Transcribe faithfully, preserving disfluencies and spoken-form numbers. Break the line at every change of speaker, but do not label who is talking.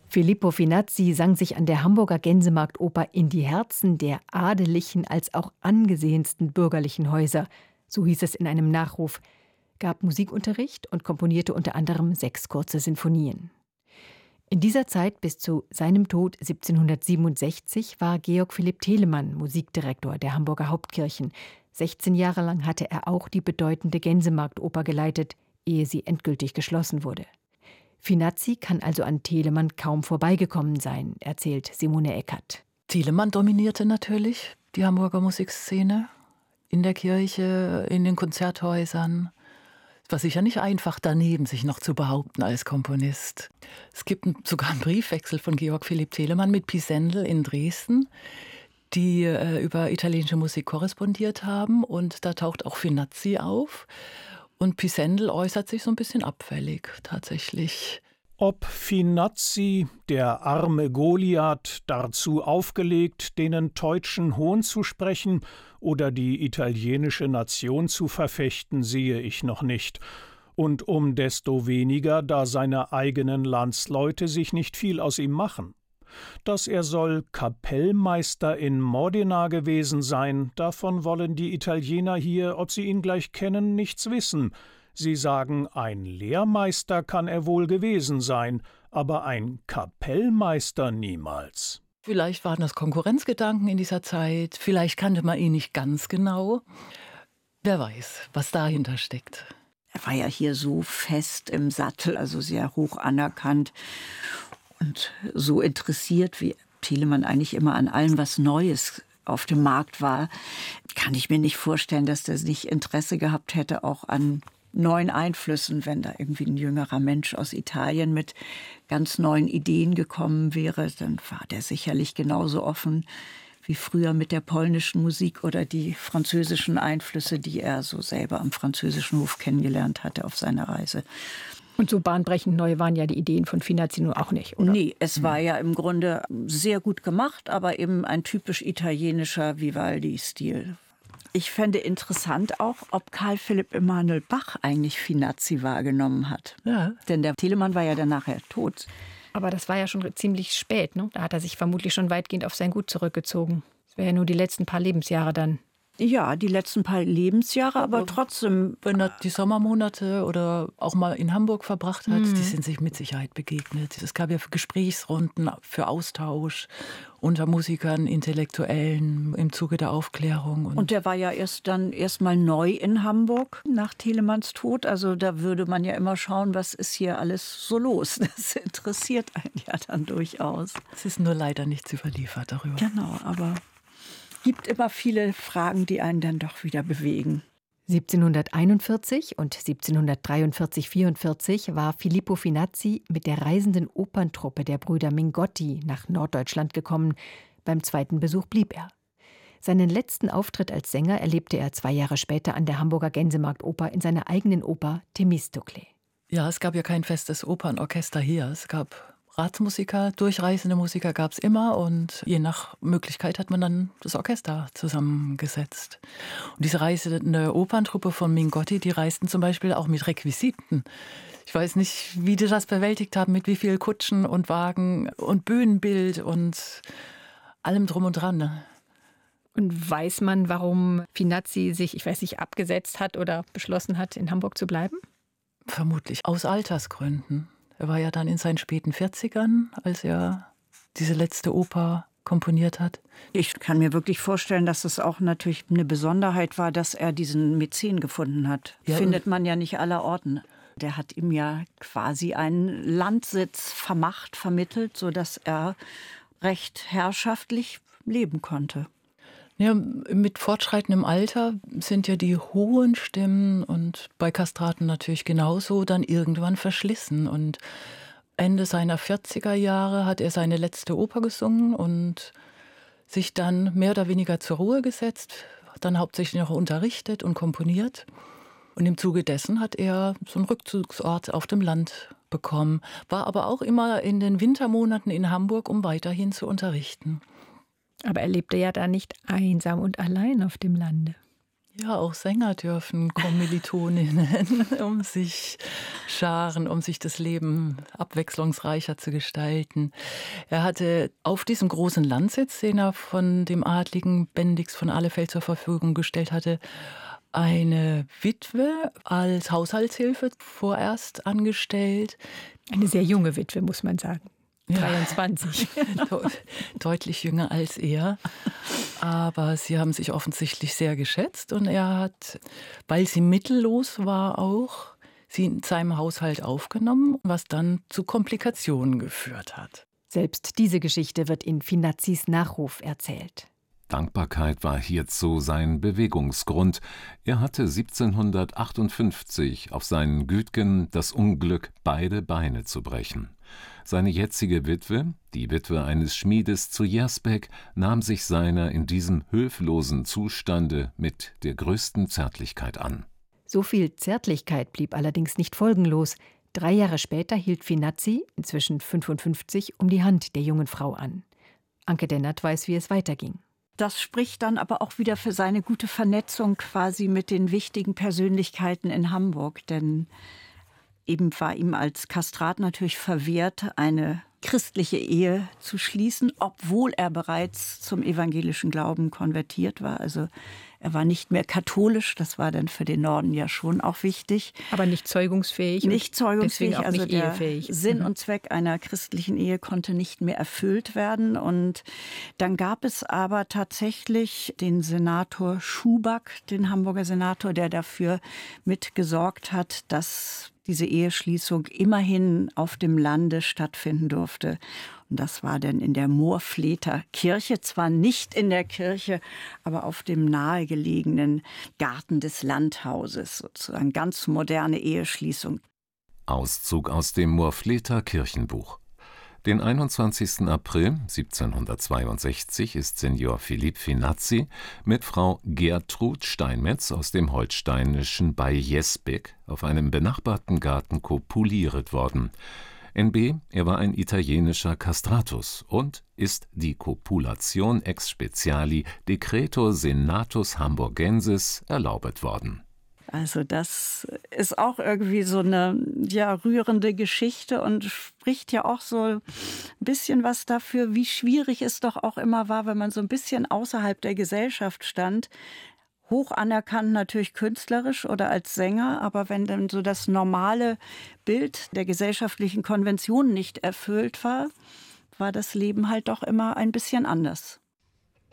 Filippo Finazzi sang sich an der Hamburger Gänsemarktoper in die Herzen der adeligen als auch angesehensten bürgerlichen Häuser, so hieß es in einem Nachruf, gab Musikunterricht und komponierte unter anderem sechs kurze Sinfonien. In dieser Zeit bis zu seinem Tod siebzehnhundertsiebenundsechzig war Georg Philipp Telemann Musikdirektor der Hamburger Hauptkirchen. sechzehn Jahre lang hatte er auch die bedeutende Gänsemarktoper geleitet, ehe sie endgültig geschlossen wurde. Finazzi kann also an Telemann kaum vorbeigekommen sein, erzählt Simone Eckert.
Telemann dominierte natürlich die Hamburger Musikszene in der Kirche, in den Konzerthäusern. Es war sicher nicht einfach, daneben sich noch zu behaupten als Komponist. Es gibt sogar einen Briefwechsel von Georg Philipp Telemann mit Pisendel in Dresden, die äh, über italienische Musik korrespondiert haben. Und da taucht auch Finazzi auf. Und Pisendel äußert sich so ein bisschen abfällig, tatsächlich.
Ob Finazzi, der arme Goliath, dazu aufgelegt, denen Teutschen Hohn zu sprechen oder die italienische Nation zu verfechten, sehe ich noch nicht. Und um desto weniger, da seine eigenen Landsleute sich nicht viel aus ihm machen. Dass er soll Kapellmeister in Modena gewesen sein, davon wollen die Italiener hier, ob sie ihn gleich kennen, nichts wissen. Sie sagen, ein Lehrmeister kann er wohl gewesen sein, aber ein Kapellmeister niemals.
Vielleicht waren das Konkurrenzgedanken in dieser Zeit, vielleicht kannte man ihn nicht ganz genau. Wer weiß, was dahinter steckt.
Er war ja hier so fest im Sattel, also sehr hoch anerkannt. Und so interessiert, wie Telemann eigentlich immer an allem, was Neues auf dem Markt war, kann ich mir nicht vorstellen, dass der nicht Interesse gehabt hätte, auch an neuen Einflüssen, wenn da irgendwie ein jüngerer Mensch aus Italien mit ganz neuen Ideen gekommen wäre, dann war der sicherlich genauso offen wie früher mit der polnischen Musik oder die französischen Einflüsse, die er so selber am französischen Hof kennengelernt hatte auf seiner Reise.
Und so bahnbrechend neu waren ja die Ideen von Finazzi nun auch nicht, oder?
Nee, es war ja im Grunde sehr gut gemacht, aber eben ein typisch italienischer Vivaldi-Stil. Ich fände interessant auch, ob Karl Philipp Emanuel Bach eigentlich Finazzi wahrgenommen hat.
Ja.
Denn der Telemann war ja dann nachher tot.
Aber das war ja schon ziemlich spät, ne? Da hat er sich vermutlich schon weitgehend auf sein Gut zurückgezogen. Das wäre ja nur die letzten paar Lebensjahre dann.
Ja, die letzten paar Lebensjahre, aber, aber trotzdem.
Wenn er die Sommermonate oder auch mal in Hamburg verbracht hat, mhm. die sind sich mit Sicherheit begegnet. Es gab ja Gesprächsrunden für Austausch unter Musikern, Intellektuellen im Zuge der Aufklärung.
Und, und der war ja erst dann erstmal neu in Hamburg nach Telemanns Tod. Also da würde man ja immer schauen, was ist hier alles so los. Das interessiert einen ja dann durchaus.
Es ist nur leider nichts überliefert darüber.
Genau, aber gibt immer viele Fragen, die einen dann doch wieder bewegen.
siebzehnhunderteinundvierzig und siebzehnhundertdreiundvierzig vierundvierzig war Filippo Finazzi mit der reisenden Operntruppe der Brüder Mingotti nach Norddeutschland gekommen. Beim zweiten Besuch blieb er. Seinen letzten Auftritt als Sänger erlebte er zwei Jahre später an der Hamburger Gänsemarktoper in seiner eigenen Oper Themistocle.
Ja, es gab ja kein festes Opernorchester hier. Es gab Ratsmusiker, durchreisende Musiker gab es immer und je nach Möglichkeit hat man dann das Orchester zusammengesetzt. Und diese reisende Operntruppe von Mingotti, die reisten zum Beispiel auch mit Requisiten. Ich weiß nicht, wie die das bewältigt haben, mit wie viel Kutschen und Wagen und Bühnenbild und allem drum und dran. Ne?
Und weiß man, warum Finazzi sich, ich weiß nicht, abgesetzt hat oder beschlossen hat, in Hamburg zu bleiben?
Vermutlich aus Altersgründen. Er war ja dann in seinen späten vierzigern, als er diese letzte Oper komponiert hat.
Ich kann mir wirklich vorstellen, dass es auch natürlich eine Besonderheit war, dass er diesen Mäzen gefunden hat. Ja, findet man ja nicht allerorten. Der hat ihm ja quasi einen Landsitz vermacht, vermittelt, sodass er recht herrschaftlich leben konnte.
Ja, mit fortschreitendem Alter sind ja die hohen Stimmen und bei Kastraten natürlich genauso dann irgendwann verschlissen. Und Ende seiner vierziger Jahre hat er seine letzte Oper gesungen und sich dann mehr oder weniger zur Ruhe gesetzt, dann hauptsächlich noch unterrichtet und komponiert. Und im Zuge dessen hat er so einen Rückzugsort auf dem Land bekommen, war aber auch immer in den Wintermonaten in Hamburg, um weiterhin zu unterrichten.
Aber er lebte ja da nicht einsam und allein auf dem Lande.
Ja, auch Sänger dürfen Kommilitoninnen um sich scharen, um sich das Leben abwechslungsreicher zu gestalten. Er hatte auf diesem großen Landsitz, den er von dem adligen Bendix von Ahlefeldt zur Verfügung gestellt hatte, eine Witwe als Haushaltshilfe vorerst angestellt.
Eine sehr junge Witwe, muss man sagen.
Ja.
dreiundzwanzig.
Deutlich jünger als er. Aber sie haben sich offensichtlich sehr geschätzt und er hat, weil sie mittellos war auch, sie in seinem Haushalt aufgenommen, was dann zu Komplikationen geführt hat.
Selbst diese Geschichte wird in Finazzis Nachruf erzählt.
Dankbarkeit war hierzu sein Bewegungsgrund. Er hatte siebzehnhundertachtundfünfzig auf seinen Gütgen das Unglück, beide Beine zu brechen. Seine jetzige Witwe, die Witwe eines Schmiedes zu Jersbeck, nahm sich seiner in diesem höflosen Zustande mit der größten Zärtlichkeit an.
So viel Zärtlichkeit blieb allerdings nicht folgenlos. Drei Jahre später hielt Finazzi, inzwischen fünfundfünfzig, um die Hand der jungen Frau an. Anke Dennert weiß, wie es weiterging.
Das spricht dann aber auch wieder für seine gute Vernetzung quasi mit den wichtigen Persönlichkeiten in Hamburg. Denn eben war ihm als Kastrat natürlich verwehrt, eine christliche Ehe zu schließen, obwohl er bereits zum evangelischen Glauben konvertiert war. Also er war nicht mehr katholisch, das war dann für den Norden ja schon auch wichtig.
Aber nicht zeugungsfähig.
Nicht zeugungsfähig,
auch
also
nicht
der
ehefähig.
Sinn und Zweck einer christlichen Ehe konnte nicht mehr erfüllt werden. Und dann gab es aber tatsächlich den Senator Schuback, den Hamburger Senator, der dafür mitgesorgt hat, dass diese Eheschließung immerhin auf dem Lande stattfinden durfte. Und das war dann in der Moorfleter Kirche, zwar nicht in der Kirche, aber auf dem nahegelegenen Garten des Landhauses, sozusagen ganz moderne Eheschließung.
Auszug aus dem Moorfleter Kirchenbuch. Den einundzwanzigsten April siebzehnhundertzweiundsechzig ist Senior Philipp Finazzi mit Frau Gertrud Steinmetz aus dem Holsteinischen bei Jersbeck auf einem benachbarten Garten kopuliert worden. N B. Er war ein italienischer Castratus und ist die Kopulation ex speciali Decreto Senatus Hamburgensis erlaubet worden.
Also das ist auch irgendwie so eine ja, rührende Geschichte und spricht ja auch so ein bisschen was dafür, wie schwierig es doch auch immer war, wenn man so ein bisschen außerhalb der Gesellschaft stand. Hoch anerkannt natürlich künstlerisch oder als Sänger, aber wenn dann so das normale Bild der gesellschaftlichen Konvention nicht erfüllt war, war das Leben halt doch immer ein bisschen anders.